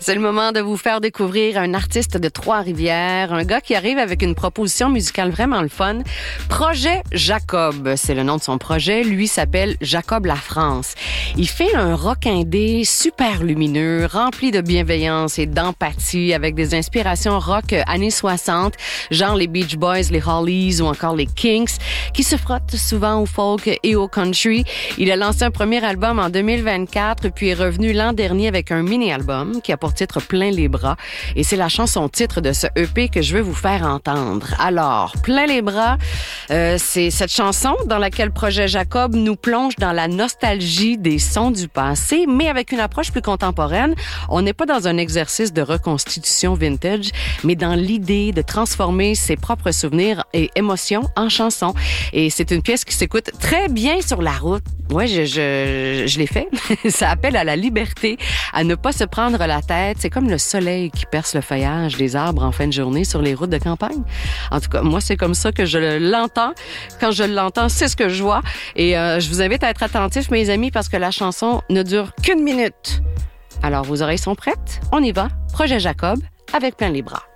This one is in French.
C'est le moment de vous faire découvrir un artiste de Trois-Rivières, un gars qui arrive avec une proposition musicale vraiment le fun. Projet Jacob, c'est le nom de son projet. Lui s'appelle Jacob La France. Il fait un rock indé super lumineux, rempli de bienveillance et d'empathie, avec des inspirations rock années 60, genre les Beach Boys, les Hollies ou encore les Kinks, qui se frottent souvent au folk et au country. Il a lancé un premier album en 2024, puis est revenu l'an dernier avec un mini-album qui a pour titre Plein les bras. Et c'est la chanson titre de ce EP que je veux vous faire entendre. Alors, Plein les bras, c'est cette chanson dans laquelle Projet Jacob nous plonge dans la nostalgie des sons du passé, mais avec une approche plus contemporaine. On n'est pas dans un exercice de reconstitution vintage, mais dans l'idée de transformer ses propres souvenirs et émotions en chansons. Et c'est une pièce qui s'écoute très bien sur la route. Ouais, je l'ai fait. Ça appelle à la liberté, à ne pas se prendre la tête. C'est comme le soleil qui perce le feuillage des arbres en fin de journée sur les routes de campagne. En tout cas, moi, c'est comme ça que je l'entends. Quand je l'entends, c'est ce que je vois. Et je vous invite à être attentifs, mes amis, parce que la chanson ne dure qu'1 minute. Alors, vos oreilles sont prêtes? On y va. Projet Jacob avec Plein les bras.